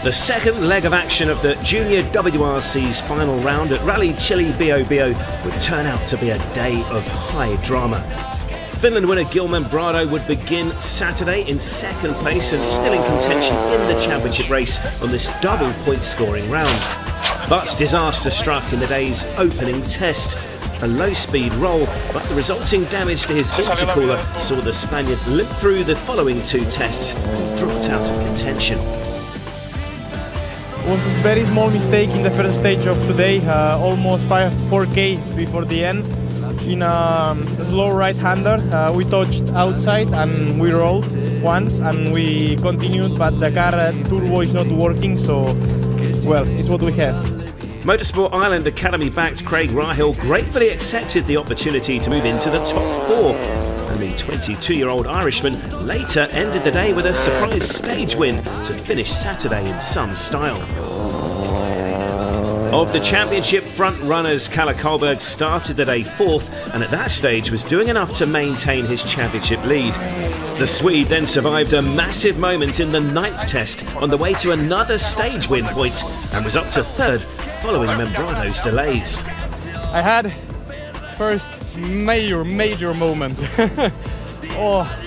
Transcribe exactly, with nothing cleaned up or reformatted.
The second leg of action of the Junior W R C's final round at Rally Chile Biobío would turn out to be a day of high drama. Finland winner Gil Membrado would begin Saturday in second place and still in contention in the championship race on this double point scoring round. But disaster struck in the day's opening test. A low-speed roll, but the resulting damage to his intercooler saw the Spaniard limp through the following two tests and dropped out of contention. It was a very small mistake in the first stage of today, uh, almost five, four K before the end. In a, a slow right-hander, uh, we touched outside and we rolled once and we continued, but the car uh, turbo is not working, so, well, it's what we have. Motorsport Ireland Academy-backed Craig Rahill gratefully accepted the opportunity to move into the top four. And the twenty-two-year-old Irishman later ended the day with a surprise stage win to finish Saturday in some style. Of the championship front runners, Kalle Karlberg started the day fourth and at that stage was doing enough to maintain his championship lead. The Swede then survived a massive moment in the ninth test on the way to another stage win point and was up to third following Membrado's delays. I had first major, major moment. Oh.